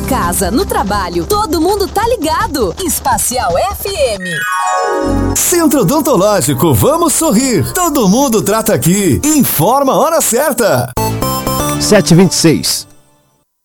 casa, no trabalho, todo mundo tá ligado. Espacial FM. Centro Odontológico, vamos sorrir. Todo mundo trata aqui. Informa a hora certa. 7h26.